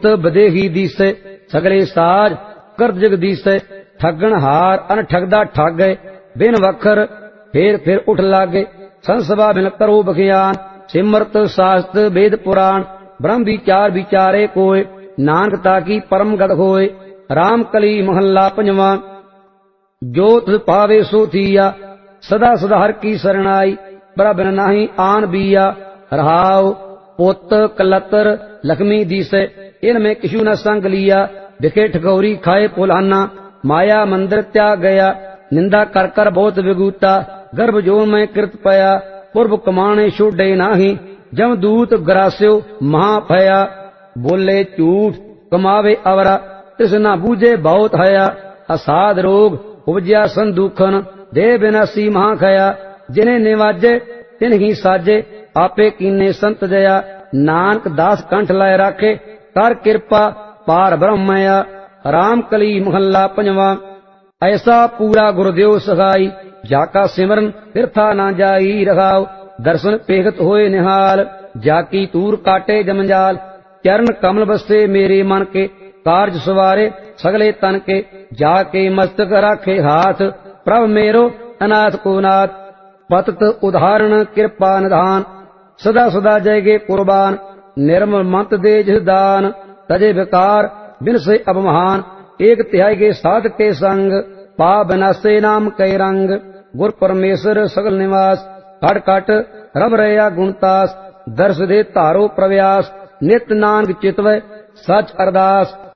गुप्त बदेही दीसे सगले साज करत जग दीसे ठगन हार अन ठगदा ठग गए बिन वखर फिर उठ लागे संसभा बिन करो बखियान सिमरत शास्त्र वेद पुराण ब्रह्म विचार विचारे कोय नानक ताकी परम गत होए। राम कली महला पंजवा। जो तुझ पावे सो थिया सदा सदा हर की शरणाई बरा बिन नाही आन बिया रहाव पुत कलतर लक्ष्मी दीसे इनमें किशु न संग लिया दिखे ठगौरी खाए पुलाना माया मंदिर त्याग गया निंदा कर कर बहुत विगूता गर्भ जोन में कृत पया पूर्व कमाने छोड़े नाही जम दूत ग्रास्यो महाभया बोले झूठ कमावे अवरा तृष्णा बूझे बहुत हया असाध रोग उपजया संदुखन देह विनाशी महाखया जिन्हें निवाजे तिन्ही साजे आपे कीने संत जया नानक दास कंठ लाए राखे कर कृपा पार ब्रह्मया। राम कली महला पंजवा। ऐसा पूरा गुरुदेव सगाई जाका सिमरन तीर्था ना जाई रखाओ दर्शन पेगत होए निहाल जाकी तूर काटे जमजाल चरण कमल बसे मेरे मन के कार्य सवारे सगले तन के जाके मस्तक राखे हाथ प्रभ मेरो अनाथ को नाथ पतत उदाहरण कृपा निधान सदा सदा जयगे कुर्बान निर्मल मत दे दान तजे विकार बिन से अब महान एक तिहाई के साध के संग पा बिनासे नाम कई रंग गुर परमेश्वर सगल निवास कट कट रब रया गुणतास दर्श दे तारो प्रव्यास नित नानक चितवै सच अरदास